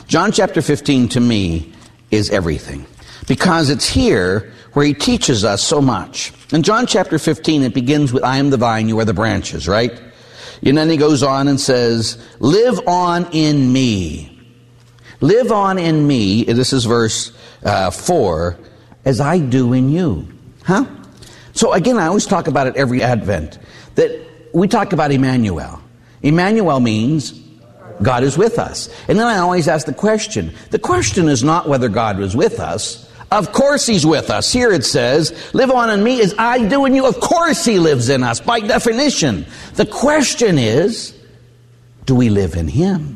John chapter 15 to me is everything, because it's here where he teaches us so much. In John chapter 15, it begins with, I am the vine, you are the branches, right? And then he goes on and says, live on in me. Live on in me, this is verse 4, as I do in you. Huh? So again, I always talk about it every Advent, that we talk about Emmanuel. Emmanuel means God is with us. And then I always ask the question is not whether God was with us. Of course he's with us. Here it says, live on in me as I do in you. Of course he lives in us, by definition. The question is, do we live in him?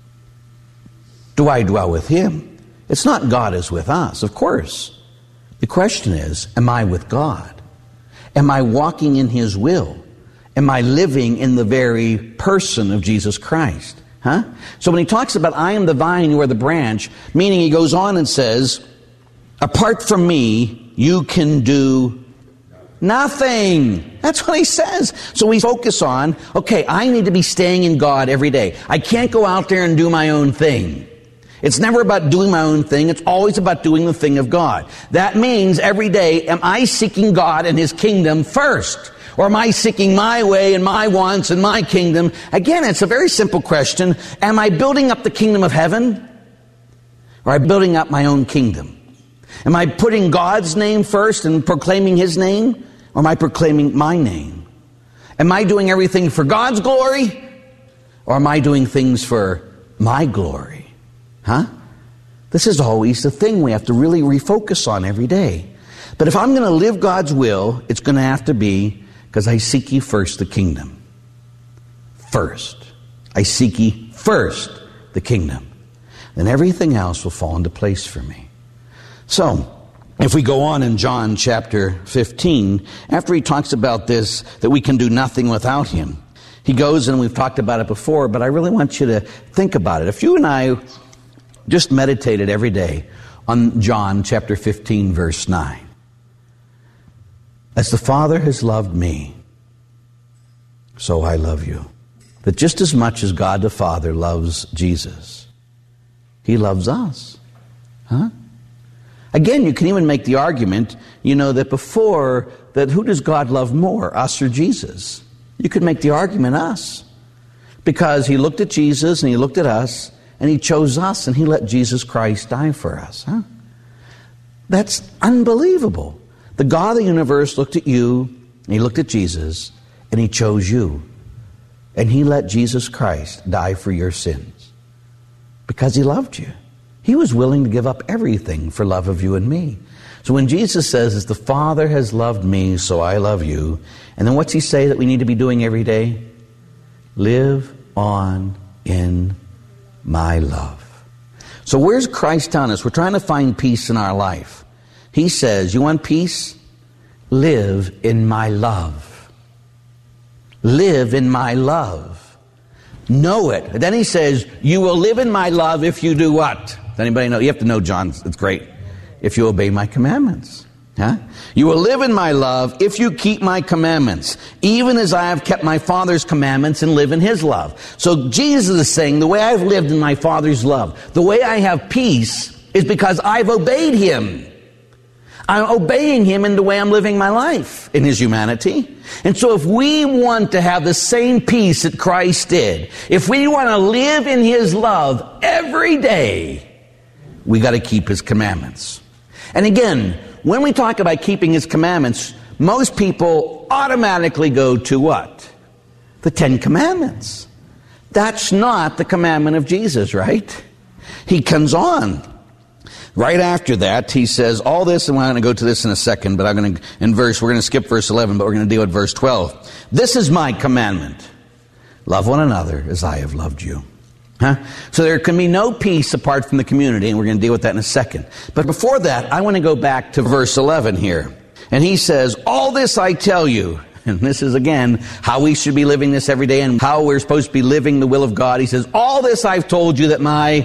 Do I dwell with him? It's not God is with us, of course. The question is, am I with God? Am I walking in his will? Am I living in the very person of Jesus Christ? Huh? So when he talks about I am the vine, you are the branch, meaning he goes on and says, apart from me, you can do nothing. That's what he says. So we focus on, okay, I need to be staying in God every day. I can't go out there and do my own thing. It's never about doing my own thing. It's always about doing the thing of God. That means every day, am I seeking God and his kingdom first? Or am I seeking my way and my wants and my kingdom? Again, it's a very simple question. Am I building up the kingdom of heaven? Or am I building up my own kingdom? Am I putting God's name first and proclaiming his name? Or am I proclaiming my name? Am I doing everything for God's glory? Or am I doing things for my glory? Huh? This is always the thing we have to really refocus on every day. But if I'm going to live God's will, it's going to have to be because I seek ye first the kingdom. First. I seek ye first the kingdom. Then everything else will fall into place for me. So, if we go on in John chapter 15, after he talks about this, that we can do nothing without him, he goes, and we've talked about it before, but I really want you to think about it. If you and I just meditated every day on John chapter 15, verse 9. As the Father has loved me, so I love you. That just as much as God the Father loves Jesus, he loves us. Huh? Again, you can even make the argument, that before, that who does God love more, us or Jesus? You could make the argument us. Because he looked at Jesus and he looked at us, and he chose us, and he let Jesus Christ die for us. Huh? That's unbelievable. The God of the universe looked at you, and he looked at Jesus, and he chose you. And he let Jesus Christ die for your sins. Because he loved you. He was willing to give up everything for love of you and me. So when Jesus says, as the Father has loved me, so I love you, and then what's he say that we need to be doing every day? Live on in my love. So where's Christ telling us? We're trying to find peace in our life. He says, you want peace? Live in my love. Live in my love. Know it. And then he says, you will live in my love if you do what? Does anybody know? You have to know, John. It's great. If you obey my commandments. Huh? You will live in my love if you keep my commandments, even as I have kept my Father's commandments and live in his love. So Jesus is saying, the way I've lived in my Father's love, the way I have peace is because I've obeyed him. I'm obeying him in the way I'm living my life in his humanity. And so if we want to have the same peace that Christ did, if we want to live in his love every day, we got to keep his commandments. And again, when we talk about keeping his commandments, most people automatically go to what? The 10 Commandments. That's not the commandment of Jesus, right? He comes on. Right after that, he says all this, and we're going to go to this in a second, but we're going to skip verse 11, but we're going to deal with verse 12. This is my commandment. Love one another as I have loved you. Huh? So there can be no peace apart from the community, and we're going to deal with that in a second. But before that, I want to go back to verse 11 here. And he says, all this I tell you, and this is again how we should be living this every day and how we're supposed to be living the will of God. He says, all this I've told you that my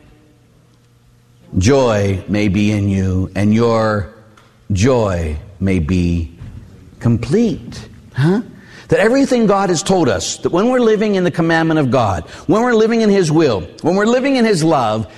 joy may be in you and your joy may be complete. Huh? That everything God has told us, that when we're living in the commandment of God, when we're living in his will, when we're living in his love,